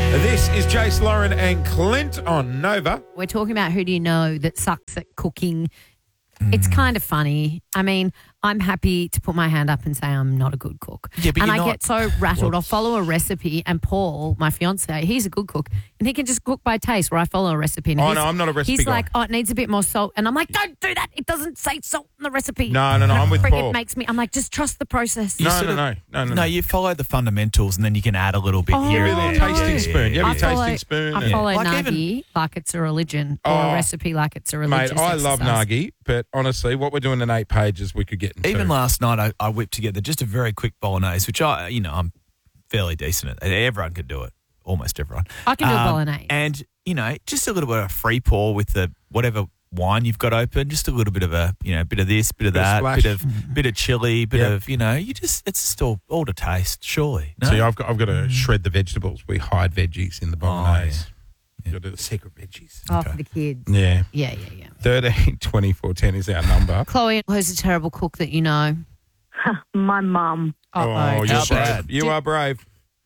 This is Jace, Lauren and Clint on Nova. We're talking about who do you know that sucks at cooking. It's kind of funny. I mean, I'm happy to put my hand up and say I'm not a good cook. Yeah, but and you're I not. get so rattled. I'll follow a recipe and Paul, my fiance, he's a good cook and he can just cook by taste where I follow a recipe. And Oh, no, I'm not a recipe He's guy. like, oh, it needs a bit more salt. And I'm like, don't do that. It doesn't say salt in the recipe. No, I'm with Paul. It makes me, I'm like, just trust the process. No. You follow the fundamentals and then you can add a little bit here Give and me there. the tasting spoon. You have your tasting spoon. I follow Like Nagi like it's a religion or Oh, a recipe like it's a religious Mate, I love exercise. Nagi, but honestly, what we're doing in 8 pages, we could get into. Even last night, I whipped together just a very quick bolognese, which I'm fairly decent at. Everyone could do it, almost everyone. I can do a bolognese. And, just a little bit of free pour with the whatever wine you've got open, just a little bit of bit of this, bit of that, splash. bit of chili, bit Yep. of, it's still all to taste, surely. No? See, I've got to shred the vegetables. We hide veggies in the bolognese. You've got to do the secret veggies. Oh, for the kids. Yeah. Yeah. 13 24 10 is our number. Chloe, who's a terrible cook that you know? My mum. Oh, you're How bad? brave. You are brave.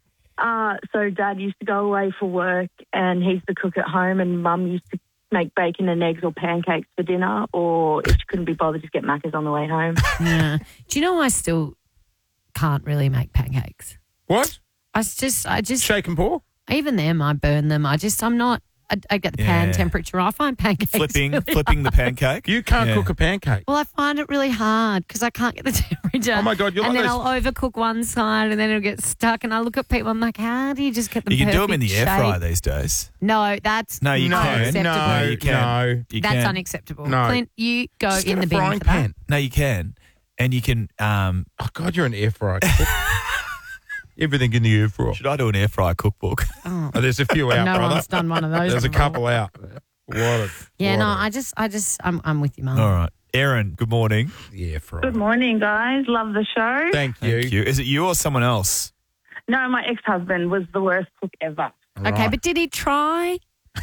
So Dad used to go away for work and he's the cook at home, and Mum used to make bacon and eggs or pancakes for dinner, or if she couldn't be bothered, just get Macca's on the way home. Yeah. Do you know I still can't really make pancakes? What? I just Shake and pour? even them, I burn them. I'm not. I get the pan Yeah. temperature. I find pancakes Flipping really the pancake. You can't Yeah. cook a pancake. Well, I find it really hard because I can't get the temperature. Oh, my God, you're and like then those- I'll overcook one side and then it'll get stuck. And I look at people, I'm like, how do you just get them You can do them perfect in the air shape? fryer these days. No, that's No, you can. unacceptable. No, you can. No. You That's can. unacceptable. No. Clint, you go Just in get the a bin frying for that. pan. No, you can. And you can, Oh, God, you're an air fryer cook. Everything in the air fryer. should I do an air fryer cookbook? Oh, there's a few out, No brother. one's done one of those. There's a before. couple out. Yeah, no, I'm with you, Mum. All right. Erin, good morning. Yeah, fryer. Good morning, guys. Love the show. Thank you. Thank you. Is it you or someone else? No, my ex-husband was the worst cook ever. Okay, Right. but did he try?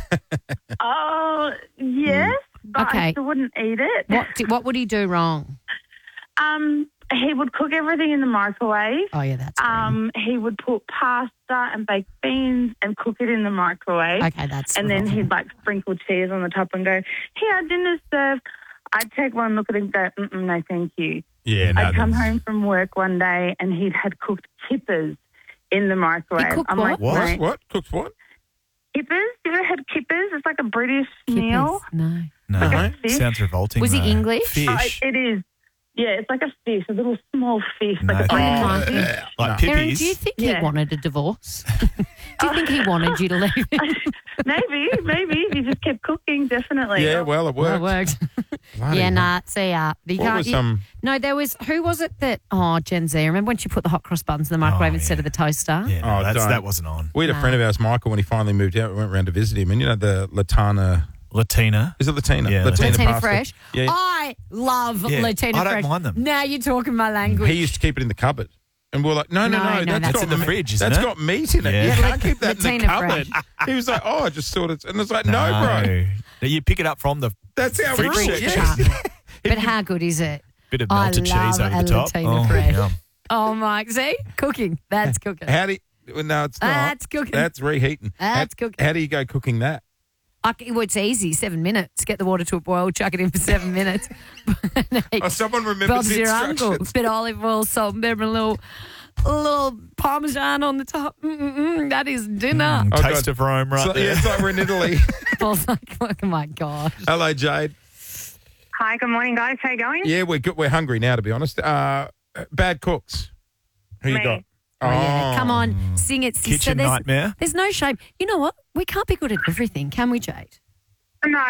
Oh, yes, but Okay. I still wouldn't eat it. What would he do wrong? He would cook everything in the microwave. Oh, yeah, that's green. He would put pasta and baked beans and cook it in the microwave. Okay, that's And then wrong. he'd sprinkle cheese on the top and go, "Here, dinner's served." I'd take one look at it and go, "No, thank you." Yeah, no. I'd come home from work one day and he had cooked kippers in the microwave. He cooked I'm what? like, What? "No." What? Cooked what? Kippers? You ever had kippers? It's like a British Kippers. meal. No. No. No. Fish? Sounds revolting. Was he though. English? Fish. It is. Yeah, it's like a fish, a little small fish, No. like a Oh. fish. Like Erin, pippies. do you think Yeah. he wanted a divorce? Do you think he wanted you to leave him? Maybe. He just kept cooking, definitely. Yeah, well, it Well, worked. it worked. Bloody Yeah, hell. nah, see, you What can't. was No, there was, who was it that, Gen Z, remember when she put the hot cross buns in the microwave Oh, instead yeah. of the toaster? Yeah, no, Oh, don't. that wasn't on. We had a No. friend of ours, Michael, when he finally moved out, we went round to visit him, and you know the Latana. Latina. Is it Latina? Yeah, Latina pasta. Fresh. Yeah. I love Yeah, Latina I don't Fresh. mind them. Now you're talking my language. He used to keep it in the cupboard. And we're like, no, No, that's that's got in the meat- fridge, isn't That's it? got meat in it. Yeah. You can't keep that in the Latina cupboard. Fresh. He was like, I just thought it's... And it's like, no, bro. No, you pick it up from the That's our Fridge rule. section. Yes. But how good is it? bit of I melted cheese love over the a top. Latina Fresh. yum. Oh, my, see? Cooking. That's cooking. How do you... Well, no, it's not. That's cooking. That's reheating. That's cooking. How do you go cooking that? Well, it's easy, 7 minutes. Get the water to a boil, chuck it in for 7 minutes. Oh, someone remembers Bob's the your uncle. instructions. Bit of olive oil, salt, and pepper, and a little parmesan on the top. That is dinner. Oh, Taste God. of Rome right So, there. yeah, it's like we're in Italy. Paul's like, oh my gosh. Hello, Jade. Hi, good morning, guys. How you going? Yeah, we're good. We're hungry now, to be honest. Bad cooks. Who you Me. got? Oh, yeah. Come on, sing it. sister. Kitchen nightmare. There's no shame. You know what? We can't be good at everything, can we, Jade? No.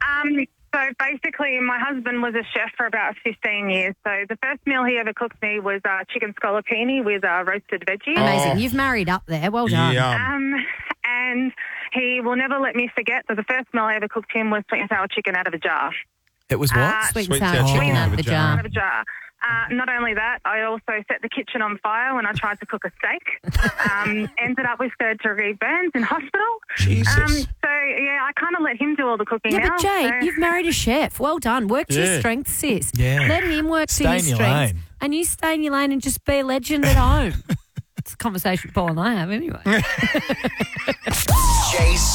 So basically, my husband was a chef for about 15 years. So the first meal he ever cooked me was chicken scallopini with roasted veggies. Amazing. You've married up there. Well done. Yum. And he will never let me forget that the first meal I ever cooked him was sweet and sour chicken out of a jar. It was what? Sweet Sweet and and sour sour chicken chicken out of the jar. Out of a jar. Not only that, I also set the kitchen on fire when I tried to cook a steak. Ended up with third-degree burns in hospital. Jesus. So, yeah, I kind of let him do all the cooking Yeah, now. but Jade, so- you've married a chef. Well done. Work to Yeah. your strengths, sis. Yeah. Let him work Stay to in his your strengths. lane. And you stay in your lane and just be a legend at home. It's a conversation Paul and I have anyway.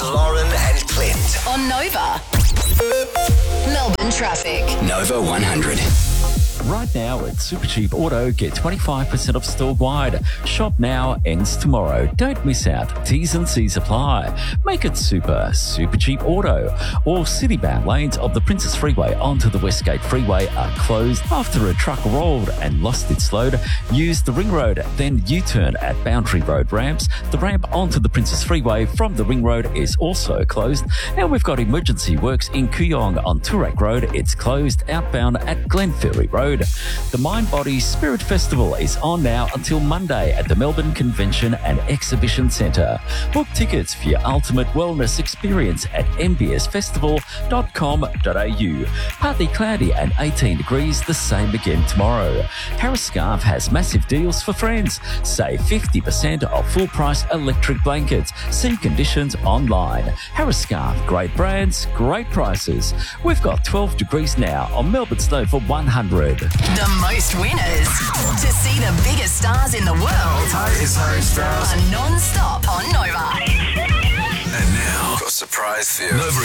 Ross, Lauren and Clint. On Nova. Melbourne traffic. Nova 100. Right now at Supercheap Auto, get 25% off store-wide. Shop now, ends tomorrow. Don't miss out. T's and C's apply. Make it Supercheap Auto. All city-bound lanes of the Princess Freeway onto the Westgate Freeway are closed after a truck rolled and lost its load. Use the Ring Road, then U-turn at Boundary Road ramps. The ramp onto the Princess Freeway from the Ring Road is also closed. And we've got emergency works in Kooyong on Toorak Road. It's closed outbound at Glenferrie Road. The Mind Body Spirit Festival is on now until Monday at the Melbourne Convention and Exhibition Centre. Book tickets for your ultimate wellness experience at mbsfestival.com.au. Partly cloudy and 18 degrees, the same again tomorrow. Harris Scarf has massive deals for friends. Save 50% off full price electric blankets. See conditions online. Harris Scarf, great brands, great prices. We've got 12 degrees now on Melbourne's Nova 100. The most winners. To see the biggest stars in the world. Hi, it's Harry Styles. Are non-stop on Nova. And now, got a surprise for you. Nova